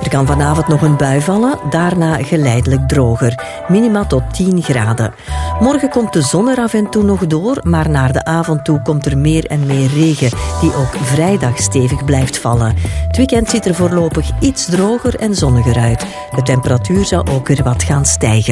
Er kan vanavond nog een bui vallen, daarna geleidelijk droger. Minima tot 10 graden. Morgen komt de zon er af en toe nog door, maar naar de avond toe komt er meer en meer regen, die ook vrijdag stevig blijft vallen. Het weekend ziet er voorlopig iets droger en zonniger uit. De temperatuur zal ook weer wat gaan stijgen.